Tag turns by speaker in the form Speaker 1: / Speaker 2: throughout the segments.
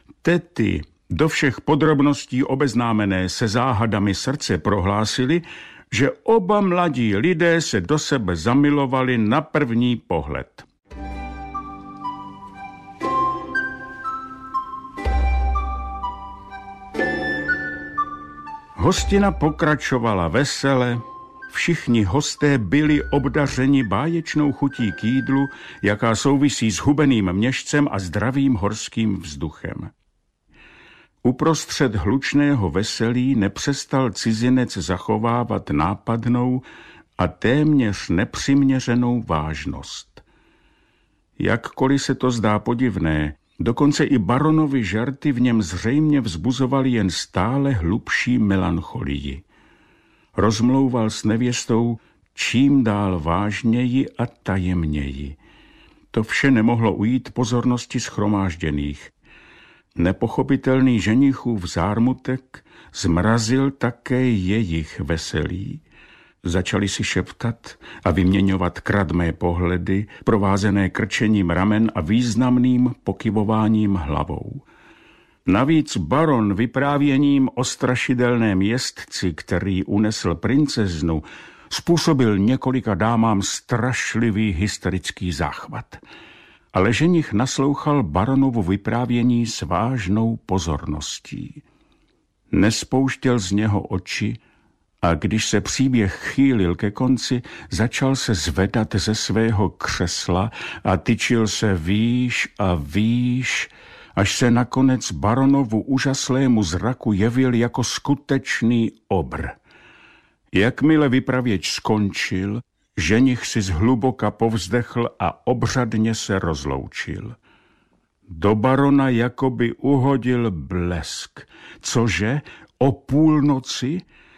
Speaker 1: Tety, do všech podrobností obeznámené se záhadami srdce, prohlásili, že oba mladí lidé se do sebe zamilovali na první pohled. Hostina pokračovala vesele, všichni hosté byli obdařeni báječnou chutí k jídlu, jaká souvisí s hubeným měšcem a zdravým horským vzduchem. Uprostřed hlučného veselí nepřestal cizinec zachovávat nápadnou a téměř nepřiměřenou vážnost. Jakkoliv se to zdá podivné, dokonce i baronovi žarty v něm zřejmě vzbuzovaly jen stále hlubší melancholii. Rozmlouval s nevěstou čím dál vážněji a tajemněji. To vše nemohlo ujít pozornosti shromážděných. Nepochopitelný ženichův zármutek zmrazil také jejich veselí. Začali si šeptat a vyměňovat kradmé pohledy, provázené krčením ramen a významným pokyvováním hlavou. Navíc baron vyprávěním o strašidelném jezdci, který unesl princeznu, způsobil několika dámám strašlivý hysterický záchvat. Ale ženich naslouchal baronovu vyprávění s vážnou pozorností. Nespouštěl z něho oči a když se příběh chýlil ke konci, začal se zvedat ze svého křesla a tyčil se výš a výš, až se nakonec baronovu úžaslému zraku jevil jako skutečný obr. Jakmile vypravěč skončil, ženich si zhluboka povzdechl a obřadně se rozloučil. Do barona jakoby uhodil blesk, cože o půlnoci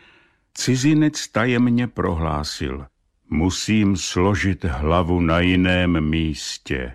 Speaker 1: cizinec tajemně prohlásil: musím složit hlavu na jiném místě.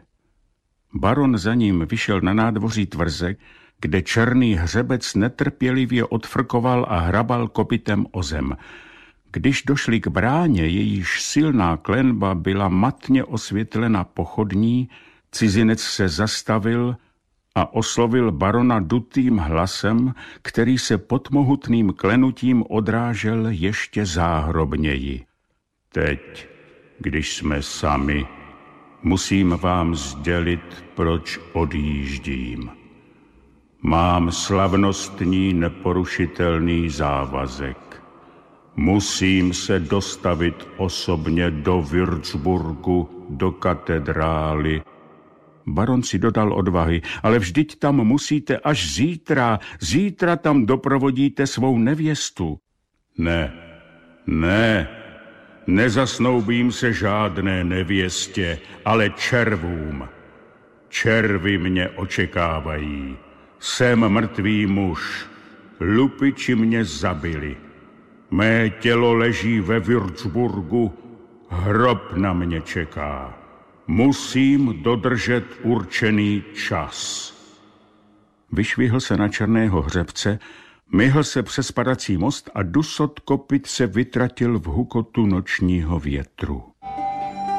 Speaker 1: Baron za ním vyšel na nádvoří tvrze, kde černý hřebec netrpělivě odfrkoval a hrabal kopytem o zem. Když došli k bráně, jejíž silná klenba byla matně osvětlena pochodní, cizinec se zastavil a oslovil barona dutým hlasem, který se pod mohutným klenutím odrážel ještě záhrobněji. Teď, když jsme sami, musím vám sdělit, proč odjíždím. Mám slavnostní neporušitelný závazek. Musím se dostavit osobně do Würzburgu, do katedrály. Baron si dodal odvahy, ale vždyť tam musíte až zítra. Zítra tam doprovodíte svou nevěstu. Ne, nezasnoubím se žádné nevěstě, ale červům. Červy mě očekávají. Jsem mrtvý muž. Lupiči mě zabili. Mé tělo leží ve Würzburgu, hrob na mě čeká. Musím dodržet určený čas. Vyšvihl se na černého hřebce, myhl se přes padací most a dusot kopyt se vytratil v hukotu nočního větru.